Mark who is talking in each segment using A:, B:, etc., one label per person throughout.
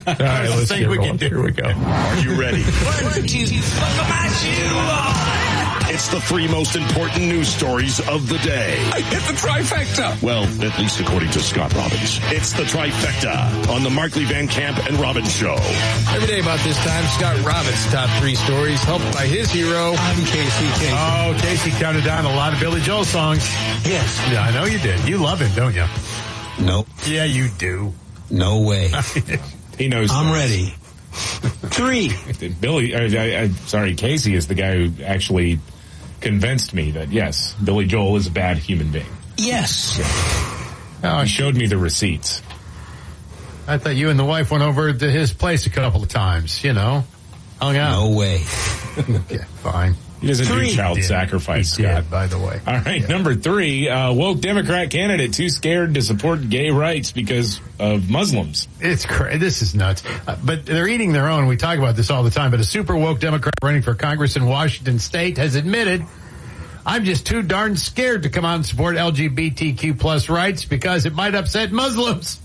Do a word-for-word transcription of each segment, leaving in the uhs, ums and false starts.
A: All right, let's
B: think we can do.
A: Here we go.
C: Are you ready? It's the three most important news stories of the day.
D: I hit the trifecta.
C: Well, at least according to Scott Robbins. It's the trifecta on the Markley Van Camp and Robbins Show.
A: Every day about this time, Scott Robbins' top three stories, helped by his hero.
B: I'm Casey. Casey.
E: Oh, Casey counted down a lot of Billy Joel songs.
B: Yes.
E: Yeah, I know you did. You love him, don't you?
B: Nope.
E: Yeah, you do.
B: No way.
F: He knows.
B: I'm
F: that.
B: ready. Three.
F: Billy, I, I, I, sorry, Casey is the guy who actually convinced me that, yes, Billy Joel is a bad human being.
B: Yes.
E: Oh,
F: He showed me the receipts.
E: I thought you and the wife went over to his place a couple of times, you know. Hung out.
B: No way.
E: Okay, fine.
F: He doesn't
B: Three.
F: do child
E: He did.
F: sacrifice,
E: He
F: Scott.
E: did, by the way.
F: All right,
E: Yeah.
F: number three, uh, woke Democrat candidate too scared to support gay rights because of Muslims.
E: It's crazy. This is nuts. Uh, but they're eating their own. We talk about this all the time. But a super woke Democrat running for Congress in Washington State has admitted, I'm just too darn scared to come out and support L G B T Q plus rights because it might upset Muslims.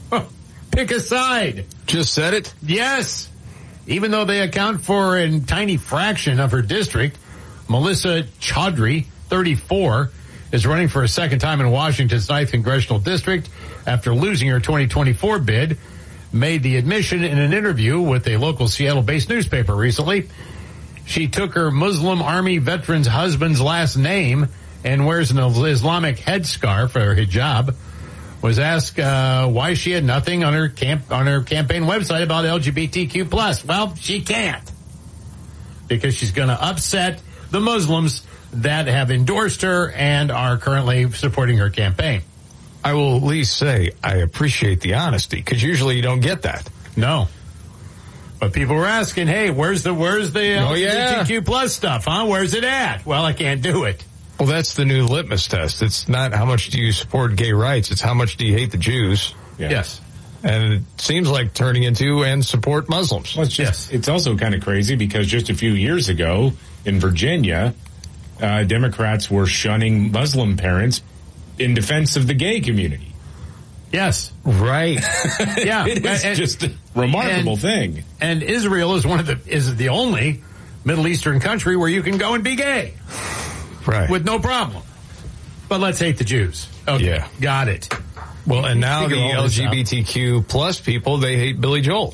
E: Pick a side.
A: Just said it.
E: Yes. Even though they account for a tiny fraction of her district, Melissa Chaudhry, thirty-four, is running for a second time in Washington's ninth Congressional District after losing her twenty twenty-four bid, made the admission in an interview with a local Seattle-based newspaper recently. She took her Muslim Army veteran's husband's last name and wears an Islamic headscarf or hijab. Was asked uh, why she had nothing on her camp on her campaign website about L G B T Q plus. Well, she can't because she's going to upset the Muslims that have endorsed her and are currently supporting her campaign.
A: I will at least say I appreciate the honesty, because usually you don't get that.
E: No, but people were asking, "Hey, where's the where's the
A: Oh,
E: L G B T Q
A: yeah.
E: plus stuff? Huh? Where's it at?" Well, I can't do it.
A: Well, that's the new litmus test. It's not how much do you support gay rights. It's how much do you hate the Jews.
F: Yeah.
E: Yes.
A: And it seems like turning into and support Muslims.
F: Well, it's just, it's also kind of crazy because just a few years ago in Virginia, uh, Democrats were shunning Muslim parents in defense of the gay community.
E: Yes.
A: Right.
E: Yeah.
F: It is
E: And-
F: just a remarkable
E: and-
F: thing.
E: And Israel is one of the is the only Middle Eastern country where you can go and be gay
A: Right.
E: with no problem. But let's hate the Jews. Okay.
A: Yeah.
E: Got it.
A: Well, and now
E: Figure
A: the
E: all this
A: L G B T Q plus people, they hate Billy Joel.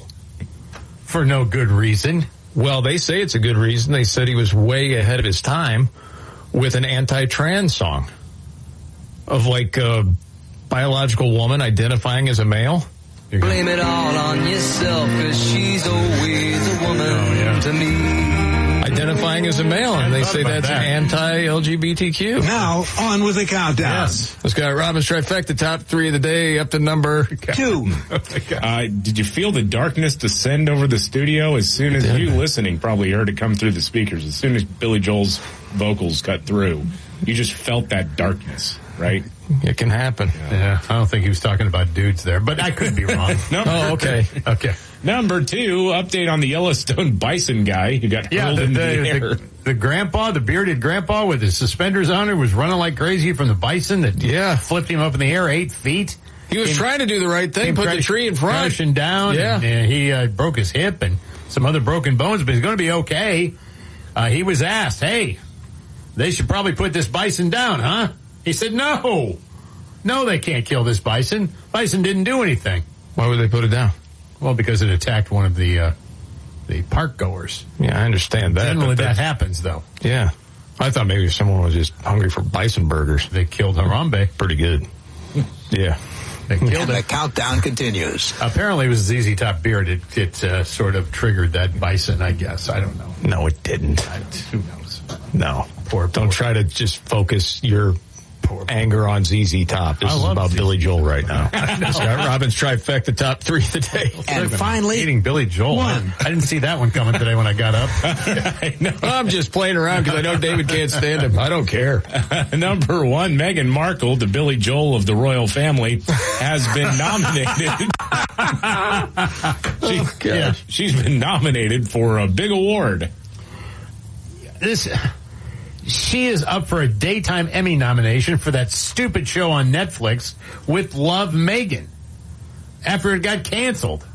E: For no good reason.
A: Well, they say it's a good reason. They said he was way ahead of his time with an anti-trans song of like a biological woman identifying as a male.
G: Blame it all on yourself, cause she's always a woman
E: Oh, yeah.
G: to me.
A: Identifying as a male, and they
E: thought
A: say
E: about
A: that's
E: that.
A: anti-L G B T Q.
D: Now, on with the countdown.
E: Yes.
A: Let's go. Robbins Trifecta, top three of the day, up to number
D: Two.
F: Uh, did you feel the darkness descend over the studio as soon as you listening probably heard it come through the speakers? As soon as Billy Joel's vocals cut through, you just felt that darkness, right?
A: It can happen.
E: Yeah. I don't think he was talking about dudes there, but I could be wrong.
F: No.
A: Oh, okay.
E: Okay.
F: Number two, update on the Yellowstone bison guy who got
E: Yeah,
F: hurled
E: the,
F: into the,
E: the,
F: air.
E: the, the grandpa, the bearded grandpa with his suspenders on him was running like crazy from the bison that
A: Yeah.
E: flipped him up in the air eight feet.
A: He was
E: Came-
A: trying to do the right thing,
E: came
A: put the
E: crash-
A: tree in front.
E: crashing down.
A: Yeah.
E: And, and he uh, broke his hip and some other broken bones, but he's going to be okay. Uh, he was asked, hey, they should probably put this bison down, huh? He said, no. No, they can't kill this bison. Bison didn't do anything.
A: Why would they put it down?
E: Well, because it attacked one of the uh, the park goers.
A: Yeah, I understand that.
E: Generally,
A: but
E: that
A: that's-
E: happens, though.
A: Yeah. I thought maybe someone was just hungry for bison burgers.
E: They killed Harambe.
A: Pretty good. Yeah.
E: They killed
D: And the
E: him.
D: countdown continues.
E: Apparently, it was Z Z Top beard. It, it uh, sort of triggered that bison, I guess. I don't know.
A: No, it didn't.
E: I, who knows?
A: No.
E: Poor,
A: Don't
E: poor.
A: try to just focus your
E: Poor,
A: anger on Z Z Top. This
E: I
A: is
E: love
A: about
E: Z Z
A: Billy Joel right now. Scott Robbins Trifecta, top three of the day.
D: And finally,
E: Eating Billy Joel. I didn't, I didn't see that one coming today when I got up.
F: I know.
A: I'm just playing around because I know David can't stand him. I don't care.
F: Number one, Meghan Markle, the Billy Joel of the royal family, has been nominated. she, yeah, she's been nominated for a big award.
E: This, she is up for a daytime Emmy nomination for that stupid show on Netflix with Love Megan after it got canceled.